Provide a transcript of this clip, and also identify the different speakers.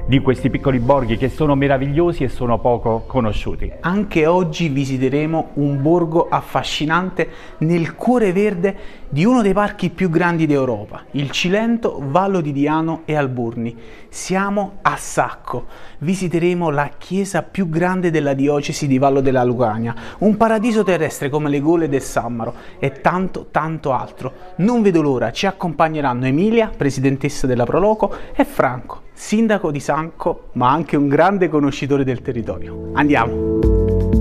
Speaker 1: di questi piccoli borghi che sono meravigliosi e sono poco conosciuti.
Speaker 2: Anche oggi visiteremo un borgo affascinante nel cuore verde di uno dei parchi più grandi d'Europa, il Cilento, Vallo di Diano e Alburni. Siamo a Sacco. Visiteremo la chiesa più grande della diocesi di Vallo della Lucania, un paradiso terrestre come le gole del Sammaro e tanto altro. Non vedo l'ora, ci accompagneranno Emilia, presidentessa della Proloco, e Franco, sindaco di Sacco, ma anche un grande conoscitore del territorio. Andiamo!